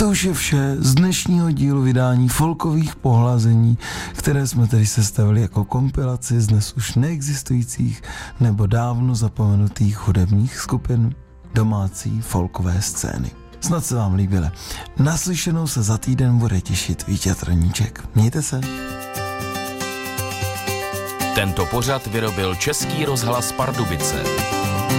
To už je vše z dnešního dílu vydání folkových pohlazení, které jsme tedy sestavili jako kompilaci z dnes už neexistujících nebo dávno zapomenutých hudebních skupin domácí folkové scény. Snad se vám líbily. Naslyšenou se za týden bude těšit Vítěz Raníček. Mějte se. Tento pořad vyrobil Český rozhlas Pardubice.